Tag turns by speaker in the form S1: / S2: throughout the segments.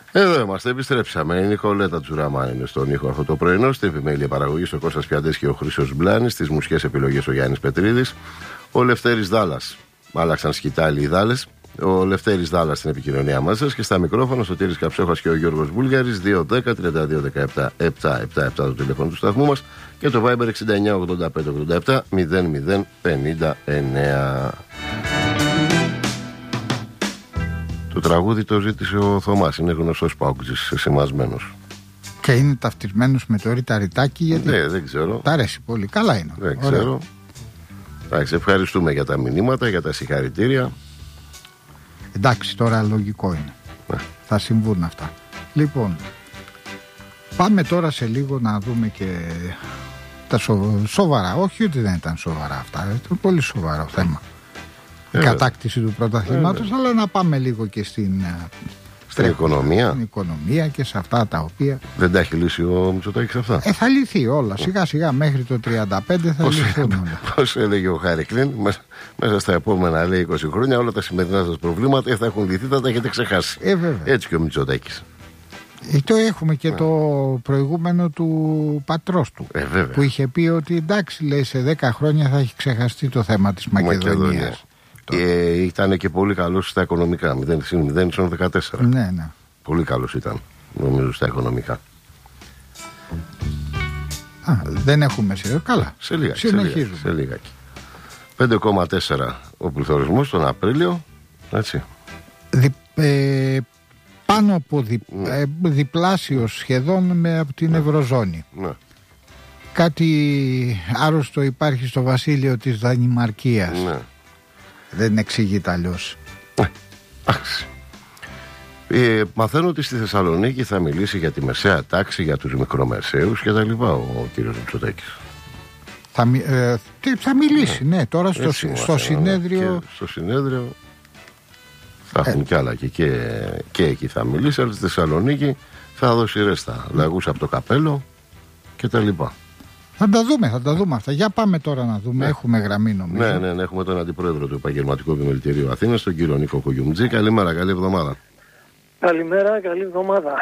S1: Εδώ είμαστε, επιστρέψαμε. Η Νικολέτα Τζουραμάν είναι στον ήχο αυτό το πρωινό. Στην επιμέλεια παραγωγή ο Κώστας Πιαντές και ο Χρήστος Μπλάνης. Στις μουσικές επιλογές ο Γιάννης Πετρίδης. Ο Λευτέρης Δάλλας. Άλλαξαν σκητάλοι οι Δάλλες. Ο Λευτέρης Δάλλας στην επικοινωνία μας σας και στα μικρόφωνα ο Σωτήρης Καψόχας και ο Γιώργος Βούλγαρης. 210-32-17-777 το τηλέφωνο του σταθμού μας και το Viber 69-85-87-00-59. Το τραγούδι το ζήτησε ο Θωμάς, είναι γνωστός παόκτζης σημασμένος.
S2: Και είναι ταυτισμένος με το Ρίτα Ρητάκι, γιατί
S1: δεν ξέρω.
S2: Τ' αρέσει πολύ, καλά είναι.
S1: Δεν ξέρω. Εντάξει, ευχαριστούμε για τα μηνύματα, για τα συγχαρητήρια.
S2: Εντάξει, τώρα λογικό είναι. Θα συμβούν αυτά. Λοιπόν, πάμε τώρα σε λίγο να δούμε και τα σοβαρά. Όχι ότι δεν ήταν σοβαρά αυτά, ήταν πολύ σοβαρό θέμα. Η κατάκτηση του πρωταθλήματος, αλλά να πάμε λίγο και στην οικονομία και σε αυτά τα οποία...
S1: Δεν τα έχει λύσει ο Μητσοτάκης αυτά.
S2: Θα λυθεί όλα, σιγά σιγά μέχρι το 35 θα λυθούν όλα.
S1: Πώς έλεγε ο Χάρη μέσα στα επόμενα λέει 20 χρόνια όλα τα σημερινά σας προβλήματα θα έχουν λυθεί, θα τα έχετε ξεχάσει. Έτσι και ο Μητσοτάκης.
S2: Το έχουμε και το προηγούμενο του πατρός του, που είχε πει ότι εντάξει, λέει, σε 10 χρόνια θα έχει ξεχαστεί το θέμα της Μακεδονίας.
S1: Ήταν και πολύ καλός στα οικονομικά. 0-14.
S2: Ναι.
S1: Πολύ καλός ήταν, νομίζω, στα οικονομικά.
S2: Δεν έχουμε καλά.
S1: Σε λίγα. 5,4 ο πληθωρισμός τον Απρίλιο. Έτσι.
S2: Πάνω από διπλάσιος σχεδόν από την Ευρωζώνη.
S1: Ναι.
S2: Κάτι άρρωστο υπάρχει στο βασίλειο της Δανημαρκίας.
S1: Ναι.
S2: Δεν εξηγείται αλλιώς.
S1: Μαθαίνω ότι στη Θεσσαλονίκη θα μιλήσει για τη μεσαία τάξη, για τους μικρομεσαίους και τα λοιπά ο κύριος Μητσοτάκης.
S2: Θα μιλήσει, ναι, τώρα στο συνέδριο.
S1: Στο συνέδριο θα έχουν κι άλλα και εκεί θα μιλήσει, αλλά στη Θεσσαλονίκη θα δώσει ρέστα, λαγούς από το καπέλο και τα λοιπά.
S2: Θα τα δούμε αυτά. Για πάμε τώρα να δούμε. Έχουμε γραμμή, νομίζω.
S1: Ναι, έχουμε τον αντιπρόεδρο του Επαγγελματικού Επιμελητηρίου Αθήνας, τον κύριο Νίκο Κογιουμτζή. Καλημέρα, καλή εβδομάδα.
S3: Καλημέρα, καλή εβδομάδα.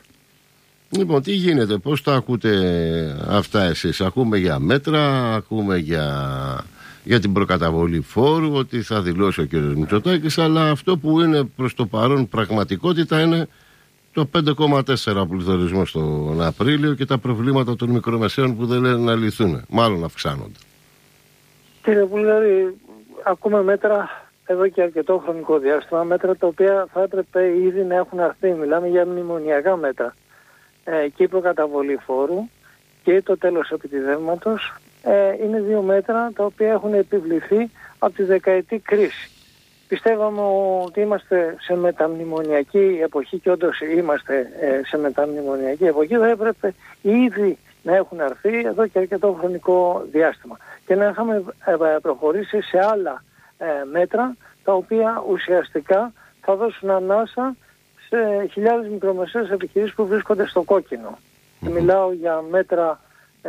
S1: Λοιπόν, τι γίνεται, πώς τα ακούτε αυτά εσείς? Ακούμε για μέτρα, ακούμε για την προκαταβολή φόρου, ότι θα δηλώσει ο κύριος Μητσοτάκης, αλλά αυτό που είναι προς το παρόν πραγματικότητα είναι το 5,4 πληθωρισμό στον Απρίλιο και τα προβλήματα των μικρομεσαίων που δεν λένε να λυθούν. Μάλλον αυξάνονται.
S3: Κύριε Βουλγαρή, ακούμε μέτρα εδώ και αρκετό χρονικό διάστημα, μέτρα τα οποία θα έπρεπε ήδη να έχουν αρθεί. Μιλάμε για μνημονιακά μέτρα. Και η προκαταβολή φόρου και το τέλος επιτιδεύματος είναι δύο μέτρα τα οποία έχουν επιβληθεί από τη δεκαετή κρίση. Πιστεύαμε ότι είμαστε σε μεταμνημονιακή εποχή και όντως είμαστε σε μεταμνημονιακή εποχή. Θα έπρεπε ήδη να έχουν αρθεί εδώ και αρκετό χρονικό διάστημα και να είχαμε προχωρήσει σε άλλα μέτρα τα οποία ουσιαστικά θα δώσουν ανάσα σε χιλιάδες μικρομεσαίες επιχειρήσεις που βρίσκονται στο κόκκινο. Μιλάω για μέτρα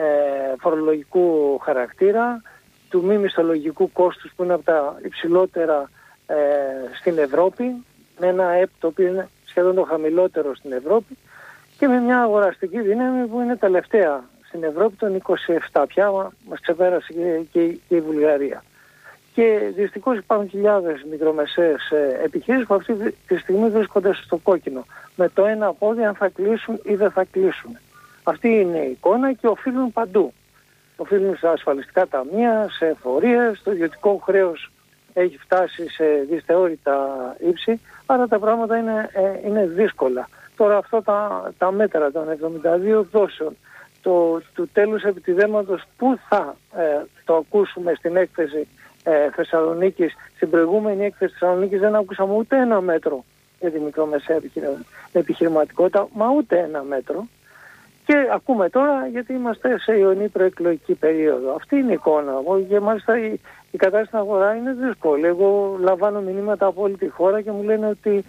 S3: φορολογικού χαρακτήρα, του μη μισθολογικού κόστους που είναι από τα υψηλότερα στην Ευρώπη, με ένα ΕΠ το οποίο είναι σχεδόν το χαμηλότερο στην Ευρώπη και με μια αγοραστική δύναμη που είναι τελευταία στην Ευρώπη των 27, πια μας ξεπέρασε και η Βουλγαρία. Και δυστυχώς υπάρχουν χιλιάδες μικρομεσαίες επιχειρήσεις που αυτή τη στιγμή βρίσκονται στο κόκκινο, με το ένα πόδι αν θα κλείσουν ή δεν θα κλείσουν. Αυτή είναι η εικόνα και οφείλουν παντού. Οφείλουν στα ασφαλιστικά ταμεία, σε εφορίες, το ιδιωτικό χρέος έχει φτάσει σε δυσθεώρητα ύψη, άρα τα πράγματα είναι δύσκολα. Τώρα αυτά τα μέτρα των 72 εκδόσεων, του τέλους επιτιδέματος που θα το ακούσουμε στην έκθεση Θεσσαλονίκης, στην προηγούμενη έκθεση Θεσσαλονίκης δεν ακούσαμε ούτε ένα μέτρο για τη μικρομεσαία επιχειρηματικότητα, μα ούτε ένα μέτρο. Και ακούμε τώρα γιατί είμαστε σε ιονή προεκλογική περίοδο. Αυτή είναι η εικόνα. Και μάλιστα η κατάσταση στην αγορά είναι δύσκολη. Εγώ λαμβάνω μηνύματα από όλη τη χώρα και μου λένε ότι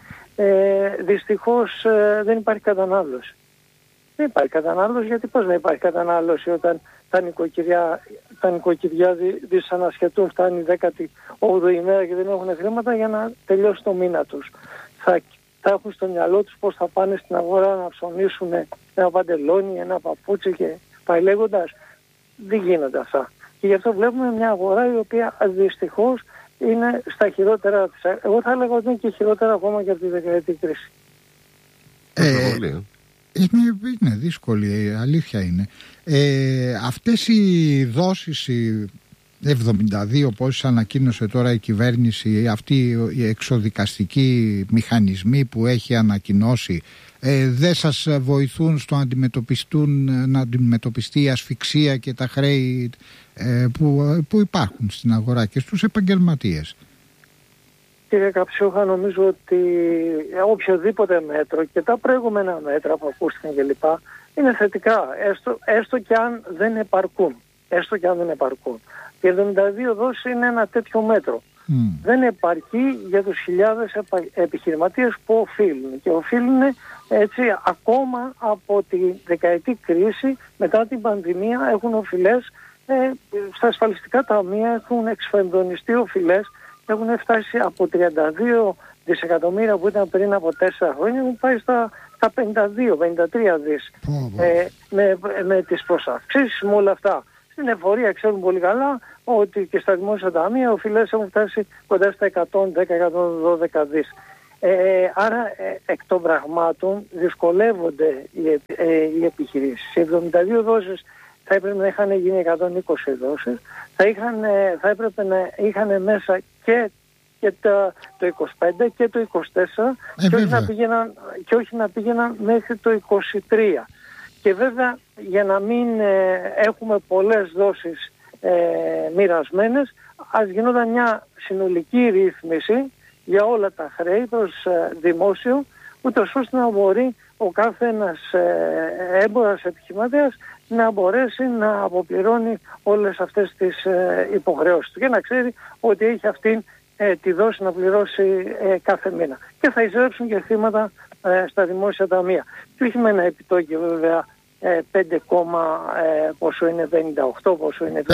S3: δυστυχώς δεν υπάρχει κατανάλωση. Δεν υπάρχει κατανάλωση, γιατί πώς να υπάρχει κατανάλωση όταν τα νοικοκυριά δυσανασχετούν, φτάνει η 18η ημέρα και δεν έχουν χρήματα για να τελειώσει το μήνα τους. Θα θα έχουν στο μυαλό τους πώς θα πάνε στην αγορά να ψωνίσουν ένα παντελόνι, ένα παπούτσι και πάει λέγοντας. Δεν γίνονται αυτά. Και γι' αυτό βλέπουμε μια αγορά η οποία δυστυχώς είναι στα χειρότερα της. Εγώ θα έλεγα ότι είναι και χειρότερα ακόμα και από τη δεκαετή κρίση.
S2: Είναι δύσκολη, η αλήθεια είναι. Αυτές οι δόσεις, οι 72 πόσες ανακοίνωσε τώρα η κυβέρνηση, αυτοί οι εξοδικαστικοί μηχανισμοί που έχει ανακοινώσει, δεν σας βοηθούν στο να αντιμετωπιστεί η ασφυξία και τα χρέη που υπάρχουν στην αγορά και στους επαγγελματίες?
S3: Κύριε Καψιούχα, νομίζω ότι οποιοδήποτε μέτρο και τα προηγούμενα μέτρα που ακούστηκαν κλπ. Είναι θετικά, έστω και αν δεν επαρκούν. Οι 72 δόσεις είναι ένα τέτοιο μέτρο. Δεν επαρκεί για τους χιλιάδες επιχειρηματίες που οφείλουν. Και οφείλουν έτσι ακόμα από τη δεκαετή κρίση, μετά την πανδημία, έχουν οφειλές στα ασφαλιστικά ταμεία, έχουν εξφενδονιστεί οφειλές, έχουν φτάσει από 32 δισεκατομμύρια που ήταν πριν από 4 χρόνια, έχουν πάει στα 52-53 δις με τις προσαυξήσεις, με όλα αυτά. Στην εφορία ξέρουν πολύ καλά ότι και στα δημόσια ταμεία οφειλές έχουν φτάσει κοντά στα 110-112 δις. Άρα εκ των πραγμάτων δυσκολεύονται οι επιχειρήσεις. Οι 72 δόσεις θα έπρεπε να είχαν γίνει 120 δόσεις, θα έπρεπε να είχαν μέσα και το 25 και το 24 και όχι να πήγαιναν μέχρι το 23. Και βέβαια για να μην έχουμε πολλές δόσεις μοιρασμένες, ας γινόταν μια συνολική ρύθμιση για όλα τα χρέη προς δημόσιο, ούτως ώστε να μπορεί ο κάθε ένας έμπορας επιχειρηματίας να μπορέσει να αποπληρώνει όλες αυτές τις υποχρεώσεις του και να ξέρει ότι έχει αυτήν τη δόση να πληρώσει κάθε μήνα. Και θα εισρέψουν και χρήματα στα δημόσια ταμεία. Και όχι με ένα επιτόκιο βέβαια 5, πόσο είναι, 58, πόσο είναι,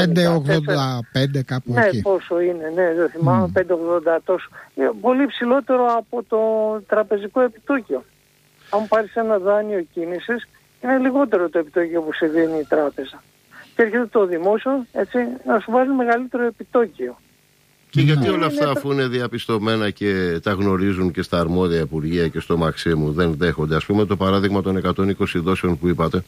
S2: 5,85 κάπου
S3: ναι,
S2: εκεί.
S3: Πόσο είναι, ναι, δεν θυμάμαι, 5,80 τόσο. Πολύ ψηλότερο από το τραπεζικό επιτόκιο. Αν πάρεις ένα δάνειο κίνησης, είναι λιγότερο το επιτόκιο που σε δίνει η τράπεζα. Και έρχεται το δημόσιο, έτσι, να σου βάζει μεγαλύτερο επιτόκιο.
S1: Και γιατί όλα αυτά, αφού είναι διαπιστωμένα και τα γνωρίζουν και στα αρμόδια υπουργεία και στο Μαξίμου, δεν δέχονται? Ας πούμε το παράδειγμα των 120 δόσεων που είπατε,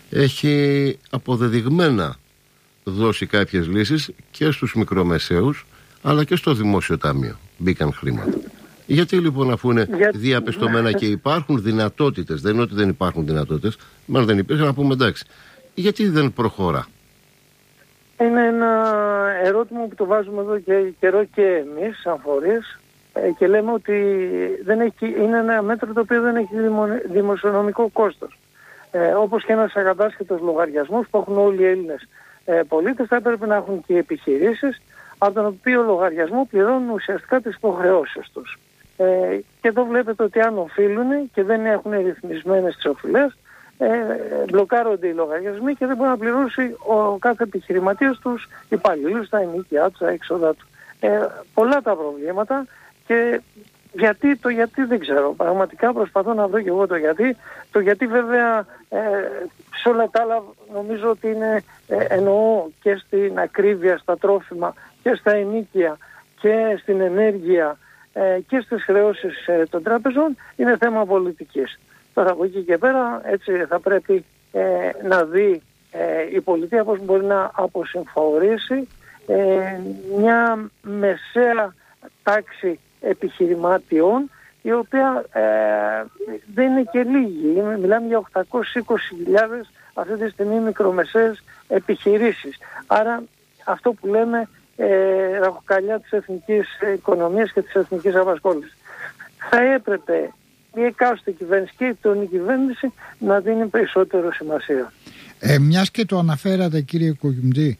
S1: έχει αποδεδειγμένα δώσει κάποιες λύσεις και στους μικρομεσαίους αλλά και στο δημόσιο ταμείο. Μπήκαν χρήματα. Γιατί λοιπόν, αφού είναι διαπιστωμένα και υπάρχουν δυνατότητες, δεν είναι ότι δεν υπάρχουν δυνατότητες, μάλλον δεν υπήρχαν, να πούμε εντάξει, γιατί δεν προχωρά?
S3: Είναι ένα ερώτημα που το βάζουμε εδώ και καιρό και εμείς σαν φορείς και λέμε ότι είναι ένα μέτρο το οποίο δεν έχει δημοσιονομικό κόστος. Όπως και ένας ακατάσχετος λογαριασμός που έχουν όλοι οι Έλληνες πολίτες, θα έπρεπε να έχουν και οι επιχειρήσεις, από τον οποίο λογαριασμό πληρώνουν ουσιαστικά τις υποχρεώσεις τους. Και εδώ βλέπετε ότι αν οφείλουν και δεν έχουν ρυθμισμένες τις οφειλές, μπλοκάρονται οι λογαριασμοί και δεν μπορεί να πληρώσει ο κάθε επιχειρηματίας τους υπαλλήλους, τα ενοίκια του, τα έξοδα του. Πολλά τα προβλήματα και γιατί δεν ξέρω. Πραγματικά προσπαθώ να βρω και εγώ το γιατί. Το γιατί βέβαια σε όλα τα άλλα νομίζω ότι είναι, εννοώ και στην ακρίβεια στα τρόφιμα και στα ενοίκια και στην ενέργεια και στις χρεώσεις των τράπεζων, είναι θέμα πολιτικής. Τώρα από εκεί και πέρα έτσι θα πρέπει να δει η πολιτεία πώς μπορεί να αποσυμφορήσει μια μεσαία τάξη επιχειρηματιών, η οποία δεν είναι και λίγη. Μιλάμε για 820.000 αυτή τη στιγμή μικρομεσαίες επιχειρήσεις. Άρα αυτό που λέμε ραχοκαλιά της εθνικής οικονομίας και της εθνικής απασχόλησης. Θα έπρεπε η εκάστοτε κυβέρνηση και η τωρινή κυβέρνηση να δίνει περισσότερο σημασία.
S2: Μιας και το αναφέρατε κύριε Κοκκιουμτζή,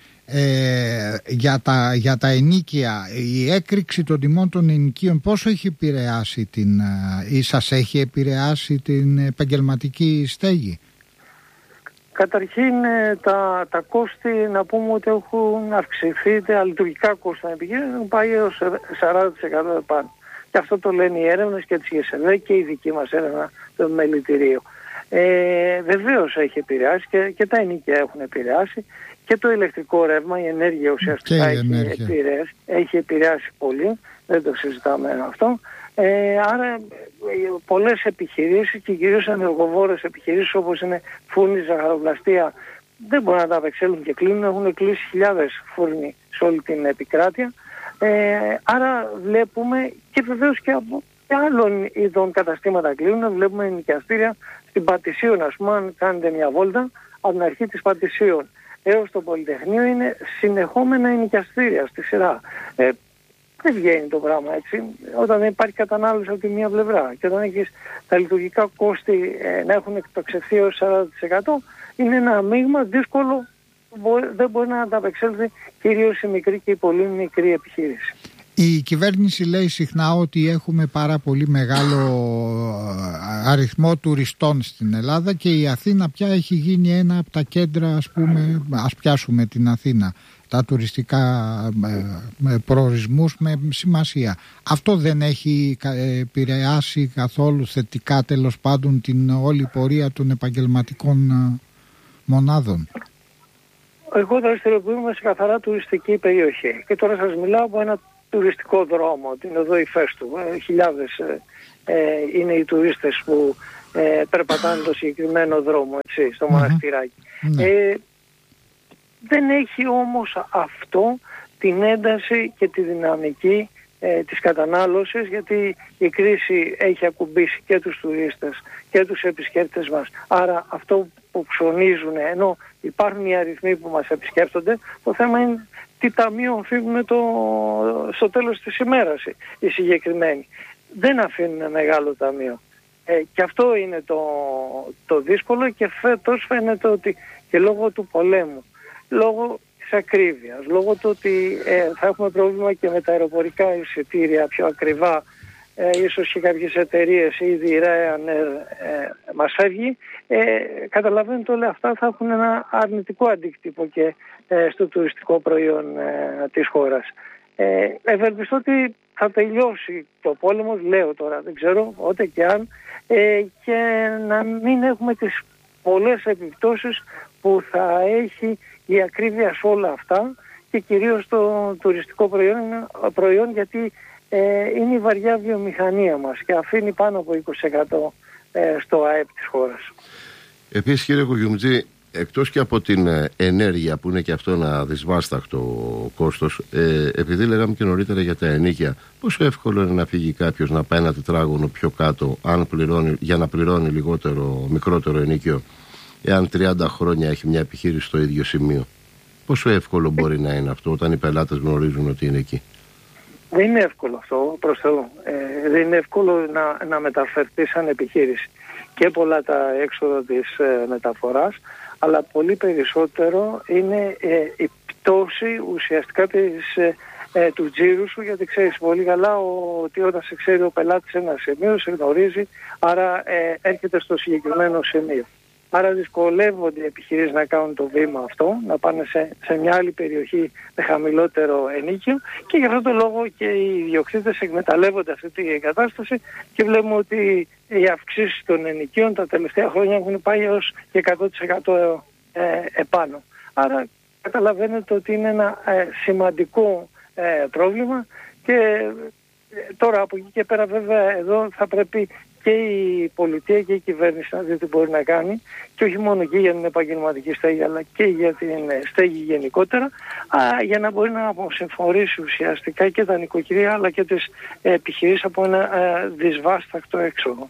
S2: για τα ενοίκια, η έκρηξη των τιμών των ενοικίων πόσο έχει επηρεάσει ή σας έχει επηρεάσει την επαγγελματική στέγη?
S3: Καταρχήν τα κόστη να πούμε ότι έχουν αυξηθεί, τα λειτουργικά κόστη των επιχειρήσεων έχουν πάει έως 40% επάνω. Και αυτό το λένε οι έρευνες και της ΓΕΣΕΒΕ και η δική μας έρευνα το μελητηρίο. Βεβαίως έχει επηρεάσει και τα ενοίκια έχουν επηρεάσει και το ηλεκτρικό ρεύμα, η ενέργεια ουσιαστικά έχει επηρεάσει πολύ, δεν το συζητάμε αυτό. Άρα πολλές επιχειρήσεις και κυρίως ενεργοβόρες επιχειρήσεις όπως είναι φούρνη, ζαχαροπλαστεία δεν μπορούν να τα απεξέλθουν και κλείνουν, έχουν κλείσει χιλιάδες φούρνοι σε όλη την επικράτεια. Άρα βλέπουμε και βεβαίως και από άλλων ειδών καταστήματα κλείνουν, βλέπουμε νοικιαστήρια στην Πατησίων, ας πούμε, αν κάνετε μια βόλτα από την αρχή της Πατησίων έως το Πολυτεχνείο είναι συνεχόμενα νοικιαστήρια στη σειρά. Δεν βγαίνει το πράγμα έτσι, όταν δεν υπάρχει κατανάλωση από τη μία πλευρά και όταν έχεις τα λειτουργικά κόστη να έχουν εκτοξευθεί ως 40%, είναι ένα μείγμα δύσκολο που δεν μπορεί να ανταπεξέλθει κυρίως η μικρή και η πολύ μικρή επιχείρηση.
S2: Η κυβέρνηση λέει συχνά ότι έχουμε πάρα πολύ μεγάλο αριθμό τουριστών στην Ελλάδα και η Αθήνα πια έχει γίνει ένα από τα κέντρα, ας πούμε, ας πιάσουμε την Αθήνα, τα τουριστικά προορισμούς με σημασία. Αυτό δεν έχει επηρεάσει καθόλου θετικά τέλος πάντων την όλη πορεία των επαγγελματικών μονάδων?
S3: Εγώ δραστηριοποιούμαι σε καθαρά τουριστική περιοχή και τώρα σας μιλάω από ένα τουριστικό δρόμο, την οδό Ηφαίστου. Χιλιάδες είναι οι τουρίστες που περπατάνε το συγκεκριμένο δρόμο έτσι, στο μοναστηράκι. Δεν έχει όμως αυτό την ένταση και τη δυναμική της κατανάλωσης, γιατί η κρίση έχει ακουμπήσει και τους τουρίστες και τους επισκέπτες μας. Άρα αυτό που ψωνίζουν, ενώ υπάρχουν οι αριθμοί που μας επισκέπτονται, το θέμα είναι τι ταμείο αφήνουν στο τέλος της ημέρας οι συγκεκριμένοι. Δεν αφήνουν μεγάλο ταμείο. Και αυτό είναι το δύσκολο και φέτος φαίνεται ότι και λόγω του πολέμου, λόγω της ακρίβειας, λόγω του ότι θα έχουμε πρόβλημα και με τα αεροπορικά εισιτήρια πιο ακριβά, ίσως και κάποιες εταιρείες, ήδη η Ryanair μας φεύγει, καταλαβαίνετε όλα αυτά θα έχουν ένα αρνητικό αντίκτυπο και στο τουριστικό προϊόν της χώρας. Ευελπιστώ ότι θα τελειώσει το πόλεμος, λέω τώρα, δεν ξέρω, ούτε και αν, και να μην έχουμε τις πολλές επιπτώσεις που θα έχει η ακρίβεια σε όλα αυτά και κυρίως το τουριστικό προϊόν γιατί είναι η βαριά βιομηχανία μας και αφήνει πάνω από 20% στο ΑΕΠ της χώρας.
S1: Επίσης κύριε Κογιουμτζή, εκτός και από την ενέργεια που είναι και αυτό ένα δυσβάσταχτο κόστος, επειδή λέγαμε και νωρίτερα για τα ενοίκια, πόσο εύκολο είναι να φύγει κάποιος να πάει ένα τετράγωνο πιο κάτω για να πληρώνει μικρότερο ενοίκιο, εάν 30 χρόνια έχει μια επιχείρηση στο ίδιο σημείο? Πόσο εύκολο μπορεί να είναι αυτό όταν οι πελάτες γνωρίζουν ότι είναι εκεί?
S3: Δεν είναι εύκολο αυτό, προς Θεού. Δεν είναι εύκολο να μεταφερθεί σαν επιχείρηση. Και πολλά τα έξοδα της μεταφοράς, αλλά πολύ περισσότερο είναι η πτώση ουσιαστικά του τζίρου σου, γιατί ξέρεις πολύ καλά ότι όταν σε ξέρει ο πελάτης ένα σημείο, σε γνωρίζει, άρα έρχεται στο συγκεκριμένο σημείο. Άρα δυσκολεύονται οι επιχειρήσεις να κάνουν το βήμα αυτό, να πάνε σε μια άλλη περιοχή με χαμηλότερο ενοίκιο και γι' αυτό το λόγο και οι ιδιοκτήτες εκμεταλλεύονται αυτή την εγκατάσταση και βλέπουμε ότι οι αυξήσεις των ενοικίων τα τελευταία χρόνια έχουν πάει έως και 100% επάνω. Άρα καταλαβαίνετε ότι είναι ένα σημαντικό πρόβλημα και τώρα από εκεί και πέρα βέβαια εδώ θα πρέπει και η πολιτεία και η κυβέρνηση να δει τι μπορεί να κάνει και όχι μόνο και για την επαγγελματική στέγη αλλά και για την στέγη γενικότερα για να μπορεί να αποσυμφορήσει ουσιαστικά και τα νοικοκυριά αλλά και τις επιχειρήσεις από ένα δυσβάστακτο έξοδο.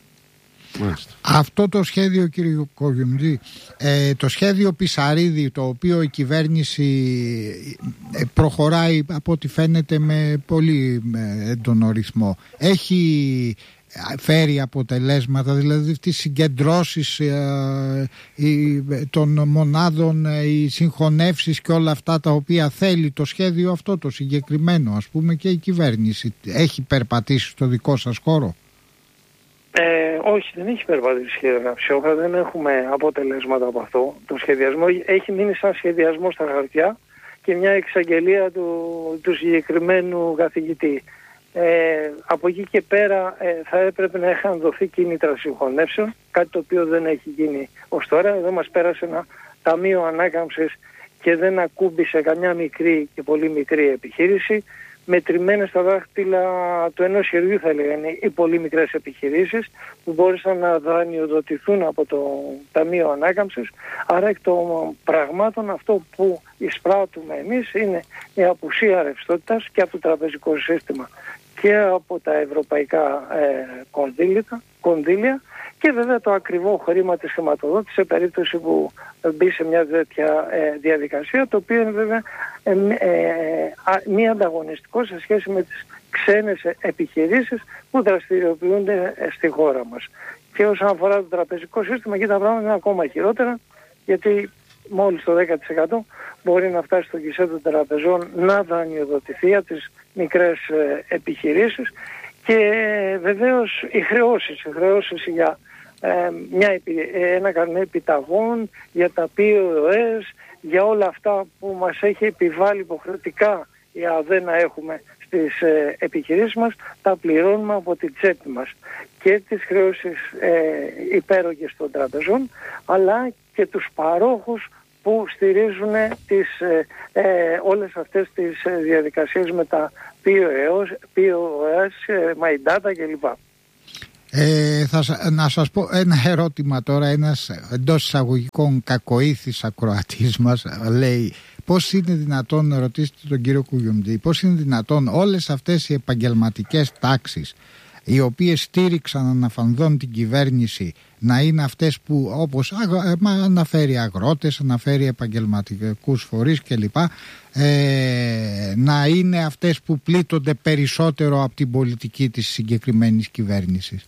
S2: Αυτό το σχέδιο, κύριε Κογιουμτζή, το σχέδιο Πισαρίδη, το οποίο η κυβέρνηση προχωράει από ό,τι φαίνεται με πολύ έντονο ρυθμό, έχει φέρει αποτελέσματα, δηλαδή τις συγκεντρώσεις των μονάδων, οι συγχωνεύσεις και όλα αυτά τα οποία θέλει το σχέδιο αυτό το συγκεκριμένο, ας πούμε, και η κυβέρνηση έχει περπατήσει στο δικό σας χώρο?
S3: Όχι, δεν έχει περπατήσει σχεδόν. Δεν έχουμε αποτελέσματα από αυτό. Το σχεδιασμό έχει μείνει σαν σχεδιασμό στα χαρτιά και μια εξαγγελία του συγκεκριμένου καθηγητή. Από εκεί και πέρα θα έπρεπε να είχαν δοθεί κίνητρα συγχωνεύσεων, κάτι το οποίο δεν έχει γίνει ως τώρα. Εδώ μας πέρασε ένα ταμείο ανάκαμψης και δεν ακούμπησε καμιά μικρή και πολύ μικρή επιχείρηση. Μετρημένες στα δάχτυλα του ενός χεριού θα έλεγα είναι οι πολύ μικρές επιχειρήσεις που μπόρεσαν να δανειοδοτηθούν από το Ταμείο Ανάκαμψης. Άρα εκ των πραγμάτων αυτό που εισπράττουμε εμείς είναι η απουσία ρευστότητας και από το τραπεζικό σύστημα και από τα ευρωπαϊκά κονδύλια και βέβαια το ακριβό χρήμα της χρηματοδότησης σε περίπτωση που μπει σε μια τέτοια διαδικασία, το οποίο είναι βέβαια μη ανταγωνιστικό σε σχέση με τις ξένες επιχειρήσεις που δραστηριοποιούνται στη χώρα μας. Και όσον αφορά το τραπεζικό σύστημα, εκεί τα πράγματα είναι ακόμα χειρότερα, γιατί μόλις το 10% μπορεί να φτάσει στο γκισέ των τραπεζών να δανειοδοτηθεί από τις μικρές επιχειρήσεις και βεβαίως οι χρεώσεις για ένα καρνέ επιταγών, για τα POS, για όλα αυτά που μας έχει επιβάλει υποχρεωτικά η ΑΔΕ να έχουμε στις επιχειρήσεις μας, τα πληρώνουμε από την τσέπη μας. Και τις χρεώσεις υπέρογες των τραπεζών, αλλά και τους παρόχους που στηρίζουν όλες αυτές τις διαδικασίες με τα POS, My Data κλπ.
S2: Να σας πω ένα ερώτημα τώρα. Ένας εντός εισαγωγικών κακοήθης ακροατής μας λέει: πώς είναι δυνατόν, ρωτήστε τον κύριο Κουγιουμτζή, πώς είναι δυνατόν όλες αυτές οι επαγγελματικές τάξεις οι οποίες στήριξαν αναφανδόν την κυβέρνηση να είναι αυτές που, όπως αναφέρει αγρότες, αναφέρει επαγγελματικούς φορείς κλπ, να είναι αυτές που πλήττονται περισσότερο από την πολιτική της συγκεκριμένης κυβέρνησης?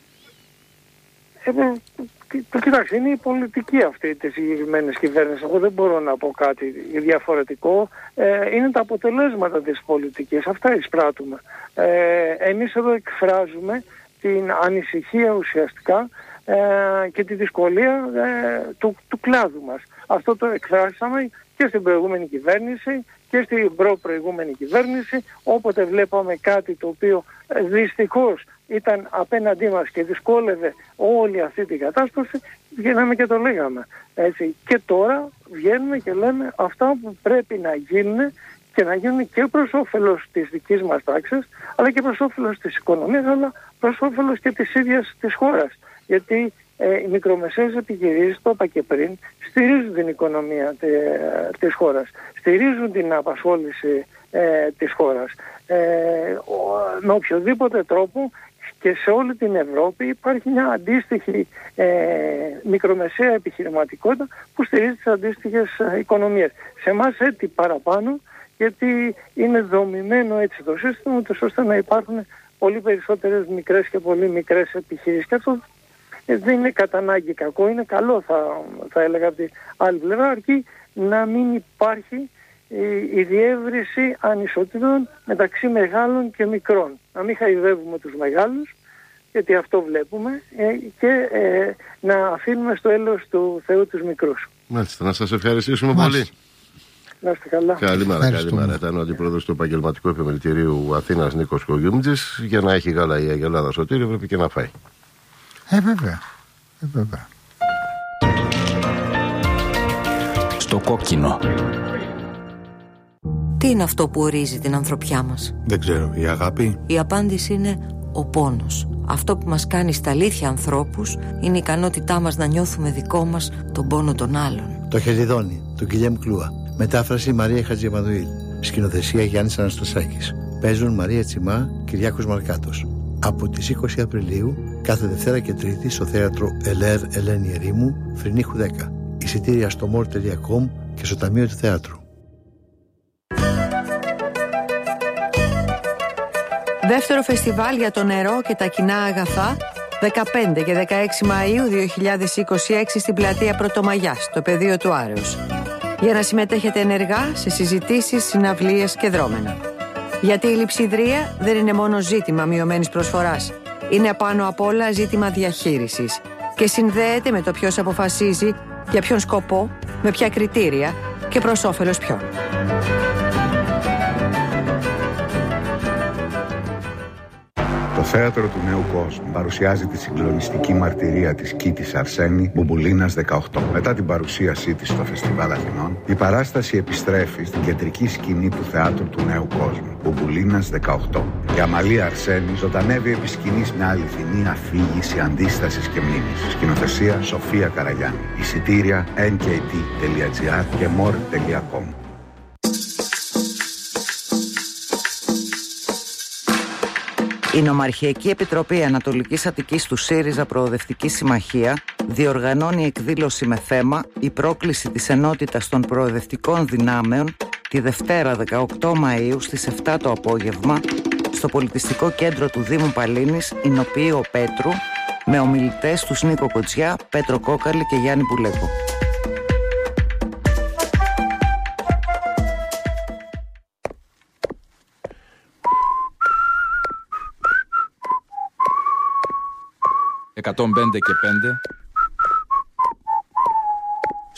S3: Κοιτάξτε, είναι η πολιτική αυτή της συγκεκριμένης κυβέρνησης. Εγώ δεν μπορώ να πω κάτι διαφορετικό. Είναι τα αποτελέσματα της πολιτικής. Αυτά εισπράττουμε. Εμείς εδώ εκφράζουμε την ανησυχία ουσιαστικά και τη δυσκολία του κλάδου μας. Αυτό το εκφράσαμε και στην προηγούμενη κυβέρνηση και στην προ-προηγούμενη κυβέρνηση, όποτε βλέπαμε κάτι το οποίο δυστυχώς ήταν απέναντί μας και δυσκόλευε όλη αυτή την κατάσταση, βγαίναμε και το λέγαμε. Έτσι. Και τώρα βγαίνουμε και λέμε αυτά που πρέπει να γίνουν και να γίνουν και προς όφελος της δικής μας τάξης, αλλά και προς όφελος της οικονομίας, αλλά προς όφελος και της ίδιας της χώρας. Γιατί οι μικρομεσαίες επιχειρήσεις, το είπα και πριν, στηρίζουν την οικονομία της χώρας, στηρίζουν την απασχόληση της χώρας. Με οποιοδήποτε τρόπο και σε όλη την Ευρώπη υπάρχει μια αντίστοιχη μικρομεσαία επιχειρηματικότητα που στηρίζει τις αντίστοιχες οικονομίες. Σε εμάς έτσι παραπάνω, γιατί είναι δομημένο έτσι το σύστημα, ώστε να υπάρχουν πολύ περισσότερες μικρές και πολύ μικρές επιχειρήσεις. Και αυτό δεν είναι κατά ανάγκη κακό, είναι καλό θα έλεγα από την άλλη πλευρά, αρκεί να μην υπάρχει η διεύρυνση ανισοτήτων μεταξύ μεγάλων και μικρών. Να μην χαϊδεύουμε τους μεγάλους, γιατί αυτό βλέπουμε, και να αφήνουμε στο έλεος του Θεού τους μικρούς.
S1: Μάλιστα, να σας ευχαριστήσουμε πολύ.
S3: Να είστε καλά.
S1: Καλημέρα. Ήταν ο αντιπρόεδρος του Επαγγελματικού Επιμελητηρίου Αθήνας, Νίκος Κουγιουμτζής. Για να έχει γάλα η Αγελάδα Σωτήρη πρέπει και να φάει.
S2: Βέβαια.
S4: Στο κόκκινο.
S5: Τι είναι αυτό που ορίζει την ανθρωπιά μας?
S6: Δεν ξέρω, η αγάπη?
S5: Η απάντηση είναι ο πόνος. Αυτό που μας κάνει στα αλήθεια ανθρώπους είναι η ικανότητά μας να νιώθουμε δικό μας τον πόνο των άλλων.
S6: Το Χελιδόνι, του Γκυλιέμ Κλούα. Μετάφραση Μαρία Χατζημανουήλ. Σκηνοθεσία Γιάννης Αναστασάκης. Παίζουν Μαρία Τσιμά, Κυριάκος Μαρκάτος. Από τις 20 Απριλίου, κάθε Δευτέρα και Τρίτη στο θέατρο Ελέρ Ελένη Ερήμου, Φρυνίχου 10. Εισιτήρια στο more.com και στο Ταμείο του Θεάτρου.
S7: Δεύτερο φεστιβάλ για το νερό και τα κοινά αγαθά, 15 και 16 Μαΐου 2026 στην πλατεία Πρωτομαγιάς, στο πεδίο του Άρεως. Για να συμμετέχετε ενεργά σε συζητήσεις, συναυλίες και δρόμενα. Γιατί η λειψιδρία δεν είναι μόνο ζήτημα μειωμένης προσφοράς. Είναι πάνω απ' όλα ζήτημα διαχείρισης και συνδέεται με το ποιος αποφασίζει, για ποιον σκοπό, με ποια κριτήρια και προς όφελος ποιον.
S4: θέατρο του Νέου Κόσμου παρουσιάζει τη συγκλονιστική μαρτυρία της Κίτης Αρσένη, Μπουμπουλίνας 18. Μετά την παρουσίασή της στο Φεστιβάλ Αθηνών, η παράσταση επιστρέφει στην κεντρική σκηνή του θεάτρου του Νέου Κόσμου, Μπουμπουλίνας 18. Η Αμαλία Αρσένη ζωντανεύει επί σκηνής μια αληθινή αφήγηση αντίστασης και μνήμης. Σκηνοθεσία Σοφία Καραγιάννη. Εισιτήρια nkt.gr και more.com.
S8: Η Νομαρχιακή Επιτροπή Ανατολικής Αττικής του ΣΥΡΙΖΑ Προοδευτική Συμμαχία διοργανώνει εκδήλωση με θέμα «Η πρόκληση της ενότητας των προοδευτικών δυνάμεων» τη Δευτέρα 18 Μαΐου στις 7 το απόγευμα στο Πολιτιστικό Κέντρο του Δήμου Παλίνης, Ηνοποιείο Πέτρου, με ομιλητές τους Νίκο Κοτσιά, Πέτρο Κόκαλη και Γιάννη Πουλέκο.
S9: «105 και 5»